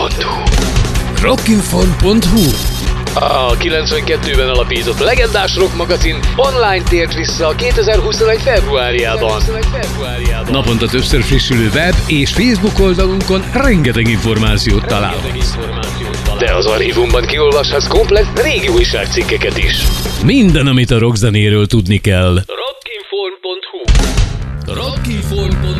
Rockinform.hu. Rockinform.hu. A 92-ben alapított legendás rock magazin online tért vissza a 2021 februárjában. Naponta többször frissülő web és Facebook oldalunkon rengeteg információt találhatsz. De az archívumban kiolvashatsz komplett régi újságcikkeket is. Minden, amit a rockzenéről tudni kell. Rockinform.hu. Rockinform.hu.